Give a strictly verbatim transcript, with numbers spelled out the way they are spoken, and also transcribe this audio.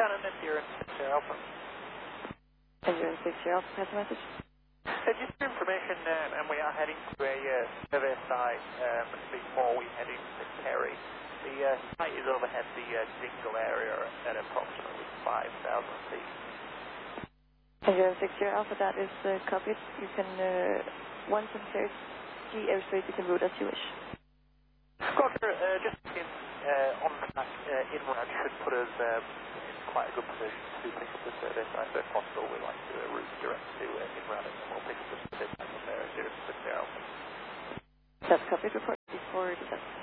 Shannon and Zero six Zero Alpha. And Zero six Zero Alpha, pass the message. Uh, just for information, um, and we are heading to a uh, survey site um, before we head into Kerry. The uh, site is overhead the uh, Dingle area at approximately five thousand feet. And Zero six Zero Alpha, that is uh, copied. You can, uh, once in clear G airspace, you can route as you wish. Roger, uh, just in, uh, on track, uh, INRAD should put us um, in quite a good position to pick up the survey site. So if possible, we'd like to do a route direct to uh, INRAD and then we'll pick up the survey site from there at Zero six Zero Alpha. That's copied. Report before the test.